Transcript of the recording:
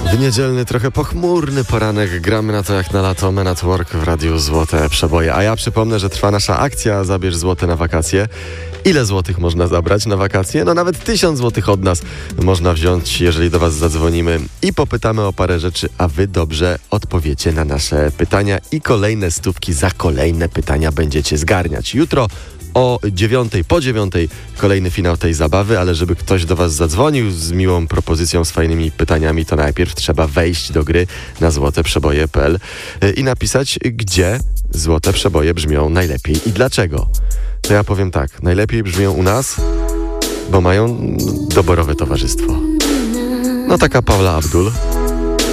W niedzielny, trochę pochmurny poranek gramy na to jak na lato. Men at Work w Radiu Złote Przeboje. A ja przypomnę, że trwa nasza akcja Zabierz złote na wakacje. Ile złotych można zabrać na wakacje? No nawet 1000 złotych od nas można wziąć, jeżeli do was zadzwonimy i popytamy o parę rzeczy, a wy dobrze odpowiecie na nasze pytania i kolejne stówki za kolejne pytania będziecie zgarniać. Jutro o 9, po 9 kolejny finał tej zabawy, ale żeby ktoś do was zadzwonił z miłą propozycją, z fajnymi pytaniami, to najpierw trzeba wejść do gry na złoteprzeboje.pl i napisać, gdzie złote przeboje brzmią najlepiej i dlaczego. To ja powiem tak, najlepiej brzmią u nas, bo mają doborowe towarzystwo. No taka Paula Abdul.